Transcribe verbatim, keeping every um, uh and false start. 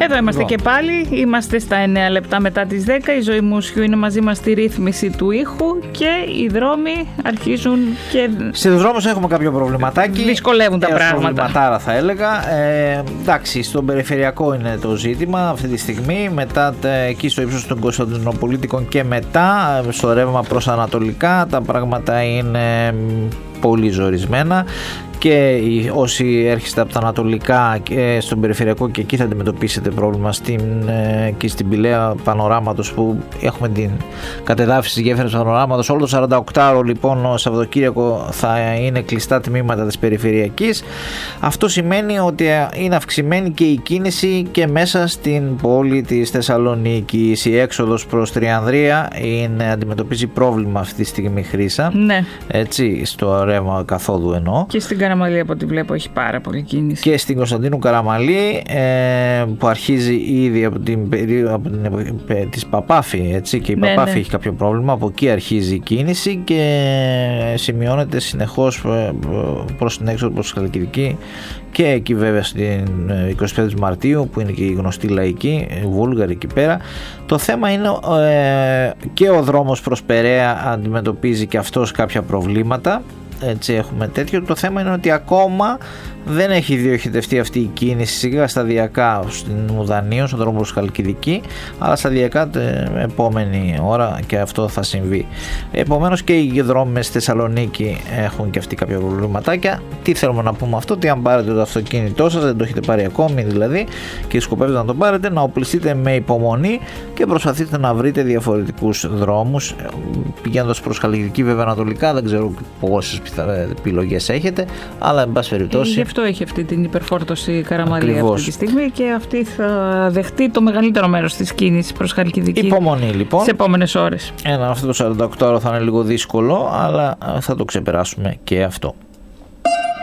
Εδώ είμαστε λοιπόν. Και πάλι, είμαστε στα εννέα λεπτά μετά τις δέκα. Η Ζωή Μούσιου είναι μαζί μας στη ρύθμιση του ήχου και οι δρόμοι αρχίζουν και... Στους δρόμους έχουμε κάποιο προβληματάκι. Δυσκολεύουν τα πράγματα. Προβληματάρα θα έλεγα. Ε, εντάξει, στον περιφερειακό είναι το ζήτημα αυτή τη στιγμή. Μετά εκεί στο ύψος των Κωνσταντινοπολίτικων και μετά στο ρεύμα προς ανατολικά τα πράγματα είναι πολύ ζορισμένα. Και όσοι έρχεστε από τα ανατολικά και στον περιφερειακό και εκεί θα αντιμετωπίσετε πρόβλημα στην, και στην πηλαία πανοράματος που έχουμε την κατεδάφιση της γέφυρας πανοράματος. Όλο το σαρανταοκτάωρο λοιπόν ο Σαββατοκύριακο θα είναι κλειστά τμήματα της περιφερειακής. Αυτό σημαίνει ότι είναι αυξημένη και η κίνηση και μέσα στην πόλη της Θεσσαλονίκης. Η έξοδος προς Τριανδρία είναι, αντιμετωπίζει πρόβλημα αυτή τη στιγμή, Χρύσα. Ναι. Έτσι, στο ρεύμα καθόδου εννοώ. Και στην Καραμαλή από ό,τι βλέπω έχει πάρα πολύ κίνηση. Και στην Κωνσταντίνου Καραμαλή ε, που αρχίζει ήδη από την περίοδο της Παπάφη, έτσι, και η ναι, Παπάφη ναι. έχει κάποιο πρόβλημα, από εκεί αρχίζει η κίνηση και σημειώνεται συνεχώς προς την έξοδο προς τη Χαλκιδική και εκεί βέβαια στην είκοσι πέντε Μαρτίου που είναι και η γνωστή λαϊκή, η Βούλγαρη εκεί πέρα. Το θέμα είναι ε, και ο δρόμος προς Περαία αντιμετωπίζει και αυτός κάποια προβλήματα. Έτσι έχουμε τέτοιο. Το θέμα είναι ότι ακόμα δεν έχει διοχετευτεί αυτή η κίνηση σιγά σταδιακά στην Μουδανίων, στον δρόμο προς Χαλκιδική, αλλά σταδιακά την επόμενη ώρα και αυτό θα συμβεί. Επομένως και οι δρόμοι στη Θεσσαλονίκη έχουν και αυτοί κάποια προβληματάκια. Τι θέλουμε να πούμε αυτό, ότι αν πάρετε το αυτοκίνητό σας, δεν το έχετε πάρει ακόμη δηλαδή και σκοπεύετε να το πάρετε, να οπλιστείτε με υπομονή και προσπαθείτε να βρείτε διαφορετικούς δρόμους πηγαίνοντας προς Χαλκιδική, βέβαια ανατολικά, δεν ξέρω πόσες επιλογές έχετε, αλλά εν πάση περιπτώσει. Γι' αυτό έχει αυτή την υπερφόρτωση Καραμαλή αυτή τη στιγμή και αυτή θα δεχτεί το μεγαλύτερο μέρος της κίνησης προς Χαλκιδική. Υπομονή λοιπόν. Σε επόμενες ώρες. Ένα αυτό το σαρανταοκτάωρο θα είναι λίγο δύσκολο, αλλά θα το ξεπεράσουμε και αυτό.